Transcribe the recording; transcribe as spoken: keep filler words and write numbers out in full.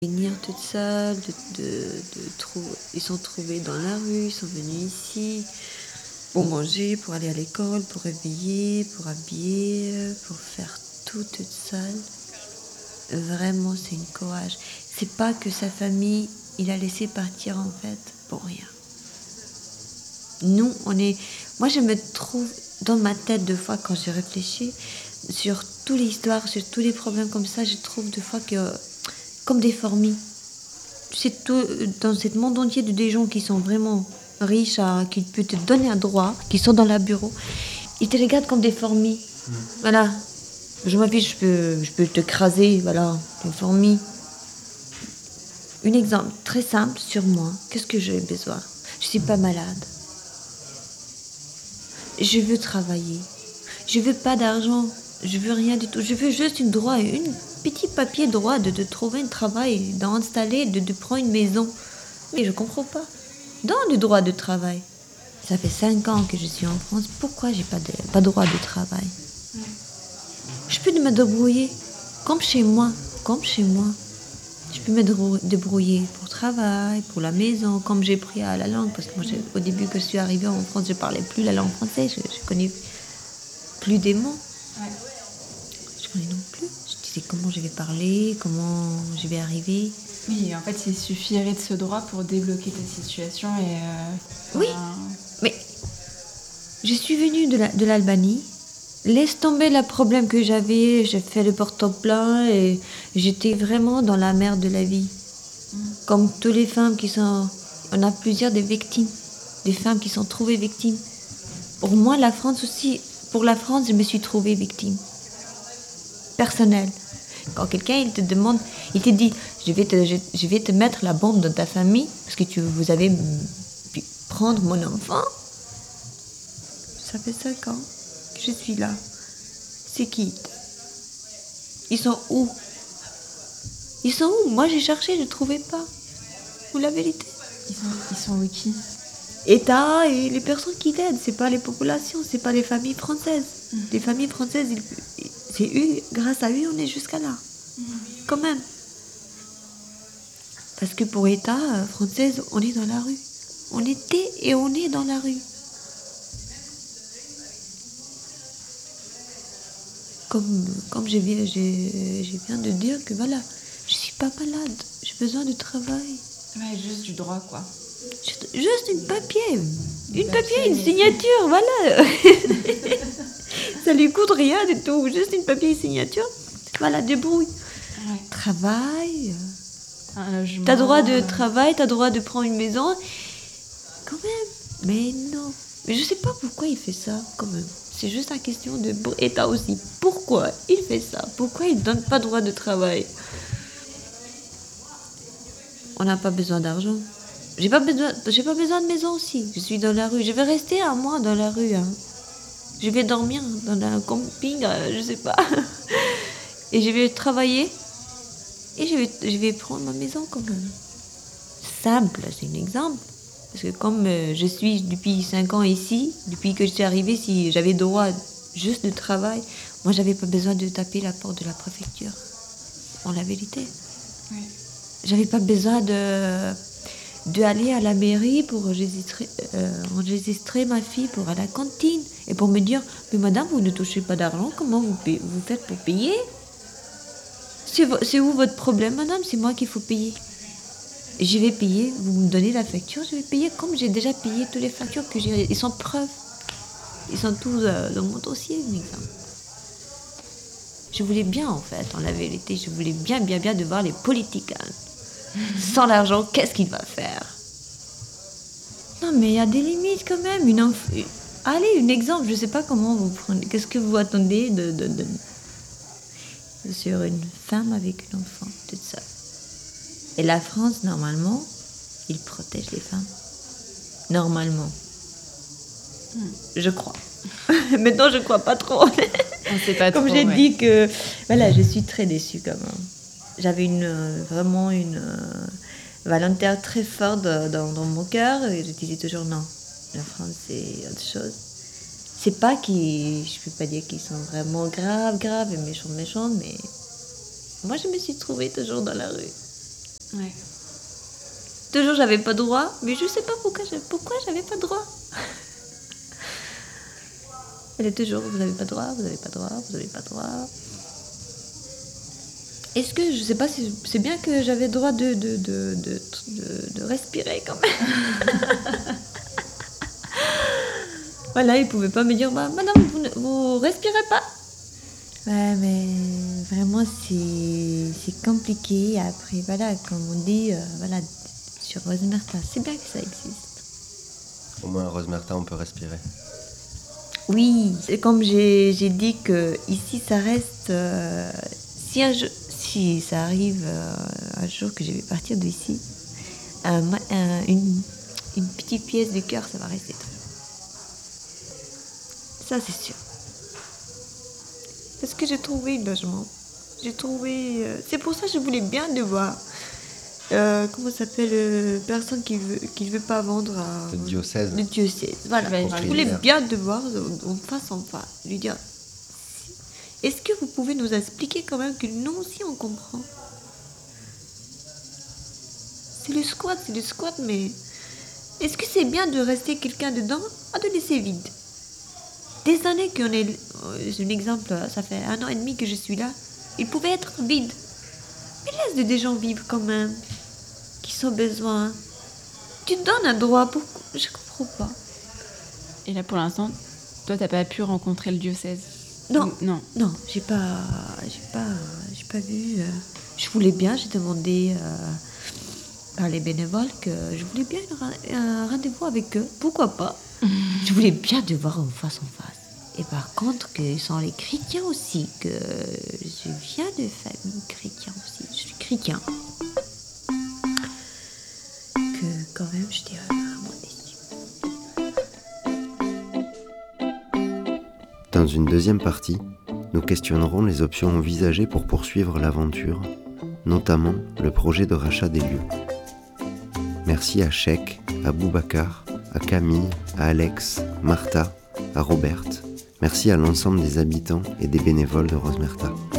Venir toute seule, de, de, de trou... ils sont trouvés dans la rue, ils sont venus ici pour manger, pour aller à l'école, pour réveiller, pour habiller, pour faire tout toute seule. Vraiment, c'est une courage. C'est pas que sa famille, il a laissé partir en fait pour rien. Nous, on est... Moi, je me trouve dans ma tête deux fois quand je réfléchis sur toute l'histoire, sur tous les problèmes comme ça, je trouve deux fois que... comme des fourmis. C'est tout, dans ce monde entier de des gens qui sont vraiment riches, à, qui peuvent te donner un droit, qui sont dans la bureau, ils te regardent comme des fourmis. Mmh. Voilà. Je m'affiche, je peux, je peux te craser, voilà, des fourmis. Un exemple très simple sur moi. Qu'est-ce que j'ai besoin? Je suis pas malade. Je veux travailler. Je veux pas d'argent. Je veux rien du tout. Je veux juste une droit, une petit papier droit de, de trouver un travail, d'installer, de, de prendre une maison. Mais je comprends pas. Dans le droit de travail. Ça fait cinq ans que je suis en France. Pourquoi j'ai pas de pas droit de travail? Je peux me débrouiller comme chez moi, comme chez moi. Je peux me débrouiller pour le travail, pour la maison, comme j'ai pris à la langue. Parce que moi, au début que je suis arrivée en France, je parlais plus la langue française. Je, je connais plus des mots. Ouais. Je connais non plus. Je disais comment je vais parler, comment je vais arriver. Oui, en fait, il suffirait de ce droit pour débloquer ta situation et... Euh, oui, un... mais je suis venue de, la, de l'Albanie. Laisse tomber le problème que j'avais, j'ai fait le porte-plein et j'étais vraiment dans la merde de la vie. Mmh. Comme toutes les femmes qui sont... On a plusieurs des victimes, des femmes qui sont trouvées victimes. Pour moi, la France aussi, pour la France, je me suis trouvée victime. Personnelle. Quand quelqu'un il te demande, il te dit, je vais te, je, je vais te mettre la bombe dans ta famille parce que tu, vous avez pu prendre mon enfant. Ça fait cinq ans. Je suis là. C'est qui? Ils sont où? Ils sont où? Moi, j'ai cherché, je ne trouvais pas. Ou la vérité? Ils sont, ils sont où qui? État et les personnes qui l'aident. C'est pas les populations, c'est pas les familles françaises. Mmh. Les familles françaises, ils, c'est eux, grâce à eux, on est jusqu'à là. Mmh. Quand même. Parce que pour État euh, française, on est dans la rue. On était et on est dans la rue. Comme, comme je, viens, je, je viens de dire que voilà, je suis pas malade, j'ai besoin de travail. Ouais, juste du droit, quoi. Juste, juste une papier, une papier, papier une signature, voilà. Ça lui coûte rien du tout, juste une papier, une signature. Voilà, débrouille. Ouais. Travail. Un logement. T'as droit de travail, t'as droit de prendre une maison. Quand même, mais non. Mais je sais pas pourquoi il fait ça, quand même. C'est juste la question de l'État aussi. Pourquoi il fait ça? Pourquoi il ne donne pas droit de travail? On n'a pas besoin d'argent. J'ai pas besoin, j'ai pas besoin de maison aussi. Je suis dans la rue. Je vais rester un mois dans la rue. Hein. Je vais dormir dans un camping, euh, je sais pas. Et je vais travailler. Et je vais, je vais prendre ma maison quand même. Simple, c'est un exemple. Parce que comme euh, je suis depuis cinq ans ici, depuis que je suis arrivée, si j'avais droit juste de travail, moi, j'avais pas besoin de taper la porte de la préfecture. En la vérité. Oui. J'avais pas besoin de d'aller à la mairie pour enregistrer, euh, enregistrer ma fille pour aller à la cantine et pour me dire, mais madame, vous ne touchez pas d'argent, comment vous, paye, vous faites pour payer? C'est, c'est où votre problème, madame? C'est moi qu'il faut payer. Je vais payer, vous me donnez la facture, je vais payer comme j'ai déjà payé toutes les factures que j'ai. Ils sont preuves. Ils sont tous euh, dans mon dossier, un exemple. Je voulais bien, en fait, en la vérité, je voulais bien, bien, bien de voir les politiques. Hein. Sans l'argent, qu'est-ce qu'il va faire? Non, mais il y a des limites quand même. Une inf... Allez, un exemple, je ne sais pas comment vous prenez. Qu'est-ce que vous attendez de, de, de... sur une femme avec un enfant, tout ça. Et la France, normalement, il protège les femmes. Normalement. Hmm. Je crois. Maintenant, je ne crois pas trop. On sait pas Comme trop, j'ai ouais. dit que... Voilà, je suis très déçue quand même. J'avais une, euh, vraiment une euh, volonté très forte dans, dans mon cœur. Et je disais toujours non. La France, c'est autre chose. C'est pas qu'ils... Je ne peux pas dire qu'ils sont vraiment graves, graves et méchants, méchants, mais... Moi, je me suis trouvée toujours dans la rue. Ouais. Toujours, j'avais pas droit, mais je sais pas pourquoi, je- pourquoi j'avais pas droit. Elle est toujours, vous avez pas droit, vous avez pas droit, vous avez pas droit. Est-ce que, je sais pas, si c'est bien que j'avais droit de, de, de, de, de, de respirer quand même. Voilà, ils pouvaient pas me dire, bah, madame, vous, ne- vous respirez pas. Ouais, mais vraiment, c'est, c'est compliqué. Après, voilà, comme on dit, euh, voilà, sur Rosemerta, c'est bien que ça existe. Au moins, à Rosemerta, on peut respirer. Oui, c'est comme j'ai, j'ai dit que ici, ça reste. euh, si, un jour- si ça arrive euh, un jour que je vais partir d'ici, un ma- un- une, une petite pièce du cœur, ça va rester. Ça, c'est sûr. Parce que j'ai trouvé le logement. J'ai trouvé. euh, C'est pour ça que je voulais bien de voir. Euh, comment ça s'appelle euh, personne qui veut qui veut pas vendre à Le diocèse. le diocèse. Voilà. Ouais, Je voulais propriétaire. bien de voir en face en face. Lui dire. Est-ce que vous pouvez nous expliquer quand même que nous aussi on comprend. C'est le squat, c'est le squat, mais est-ce que c'est bien de rester quelqu'un dedans ou de laisser vide? Des années qu'on est. euh, C'est un exemple, ça fait un an et demi que je suis là. Il pouvait être vide. Mais laisse des gens vivre quand même. Qui ont besoin. Tu te donnes un droit. Pourquoi? Je comprends pas. Et là, pour l'instant, toi, t'as pas pu rencontrer le diocèse? Non. Non. Non, j'ai pas. J'ai pas. J'ai pas vu. euh, Je voulais bien, j'ai demandé euh, par les bénévoles que je voulais bien un ra- un rendez-vous avec eux. Pourquoi pas? Je voulais bien de voir en face en face. Et par contre, que sont les chrétiens aussi, que je viens de famille chrétien aussi. Je suis chrétien. Que quand même, je dirais vraiment déçu. Dans une deuxième partie, nous questionnerons les options envisagées pour poursuivre l'aventure, notamment le projet de rachat des lieux. Merci à Sheikh, à Boubacar, à Camille, à Alex, Martha, à Robert. Merci à l'ensemble des habitants et des bénévoles de Rosemerta.